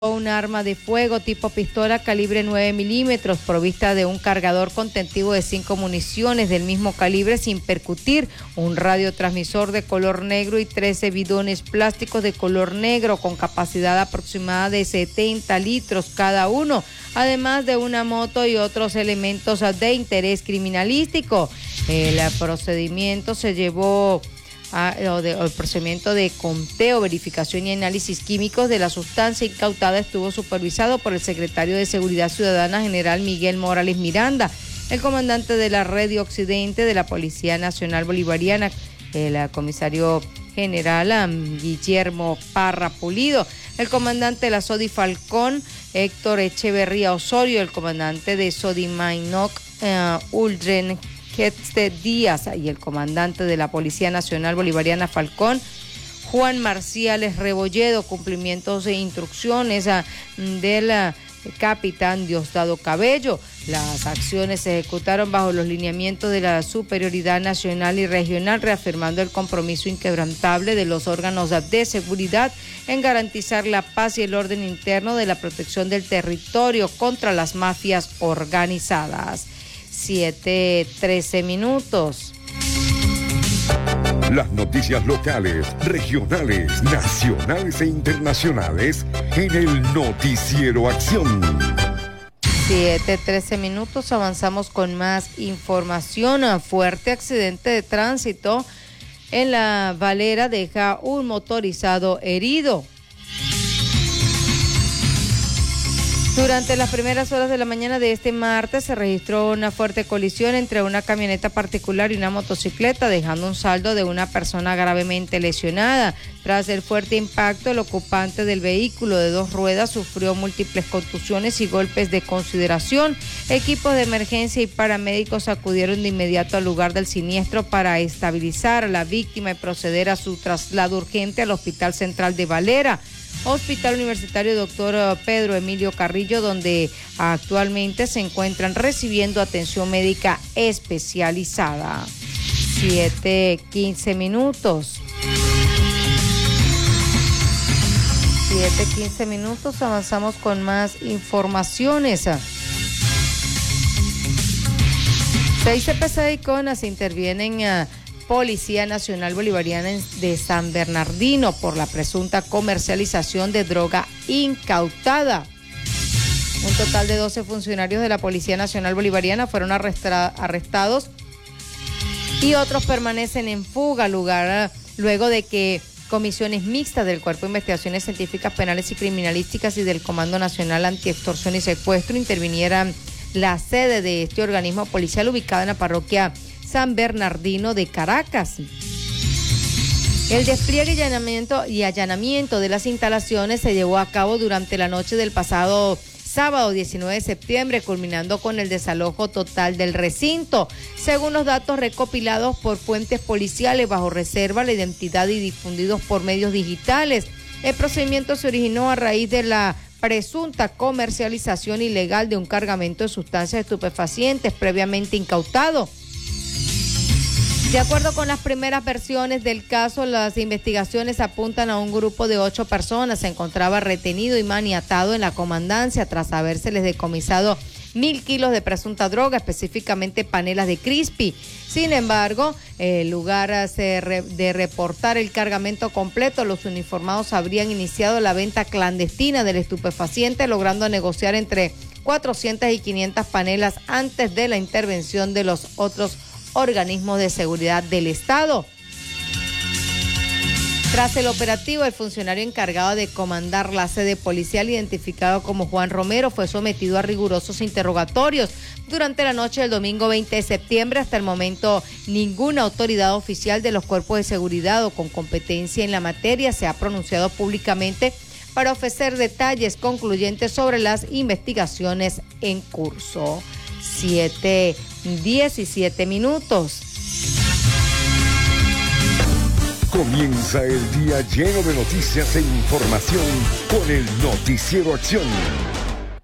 un arma de fuego tipo pistola calibre 9 milímetros provista de un cargador contentivo de 5 municiones del mismo calibre sin percutir, un radiotransmisor de color negro y 13 bidones plásticos de color negro con capacidad aproximada de 70 litros cada uno, además de una moto y otros elementos de interés criminalístico. El procedimiento se llevó el procedimiento de conteo, verificación y análisis químicos de la sustancia incautada estuvo supervisado por el secretario de Seguridad Ciudadana, general Miguel Morales Miranda, el comandante de la Red de Occidente de la Policía Nacional Bolivariana, el comisario general Guillermo Parra Pulido, el comandante de la SODI Falcón, Héctor Echeverría Osorio, el comandante de SODI Mainoc, Uldren Díaz, y el comandante de la Policía Nacional Bolivariana Falcón, Juan Marciales Rebolledo, cumplimientos e instrucciones del capitán Diosdado Cabello. Las acciones se ejecutaron bajo los lineamientos de la superioridad nacional y regional, reafirmando el compromiso inquebrantable de los órganos de seguridad en garantizar la paz y el orden interno de la protección del territorio contra las mafias organizadas. 7:13 minutos. Las noticias locales, regionales, nacionales e internacionales en el Noticiero Acción. 7:13 minutos, avanzamos con más información. Fuerte accidente de tránsito en La Valera deja un motorizado herido. Durante las primeras horas de la mañana de este martes se registró una fuerte colisión entre una camioneta particular y una motocicleta, dejando un saldo de una persona gravemente lesionada. Tras el fuerte impacto, el ocupante del vehículo de 2 ruedas sufrió múltiples contusiones y golpes de consideración. Equipos de emergencia y paramédicos acudieron de inmediato al lugar del siniestro para estabilizar a la víctima y proceder a su traslado urgente al Hospital Central de Valera, Hospital Universitario Dr. Pedro Emilio Carrillo, donde actualmente se encuentran recibiendo atención médica especializada. 7:15 minutos. 7:15 minutos, avanzamos con más informaciones. 6 CPC y CONAS intervienen Policía Nacional Bolivariana de San Bernardino por la presunta comercialización de droga incautada. Un total de 12 funcionarios de la Policía Nacional Bolivariana fueron arrestados y otros permanecen en fuga, luego de que comisiones mixtas del Cuerpo de Investigaciones Científicas Penales y Criminalísticas y del Comando Nacional Antiextorsión y Secuestro intervinieran la sede de este organismo policial ubicada en la parroquia San Bernardino de Caracas. El despliegue y allanamiento de las instalaciones se llevó a cabo durante la noche del pasado sábado 19 de septiembre, culminando con el desalojo total del recinto. Según los datos recopilados por fuentes policiales bajo reserva de identidad y difundidos por medios digitales, el procedimiento se originó a raíz de la presunta comercialización ilegal de un cargamento de sustancias estupefacientes previamente incautado. De acuerdo con las primeras versiones del caso, las investigaciones apuntan a un grupo de 8 personas. Se encontraba retenido y maniatado en la comandancia tras habérseles decomisado 1,000 kilos de presunta droga, específicamente panelas de crispy. Sin embargo, en lugar de reportar el cargamento completo, los uniformados habrían iniciado la venta clandestina del estupefaciente, logrando negociar entre 400 y 500 panelas antes de la intervención de los otros organismos de seguridad del Estado. Tras el operativo, el funcionario encargado de comandar la sede policial, identificado como Juan Romero, fue sometido a rigurosos interrogatorios durante la noche del domingo 20 de septiembre. Hasta el momento, ninguna autoridad oficial de los cuerpos de seguridad o con competencia en la materia se ha pronunciado públicamente para ofrecer detalles concluyentes sobre las investigaciones en curso. 7:17 minutos. Comienza el día lleno de noticias e información con el Noticiero Acción.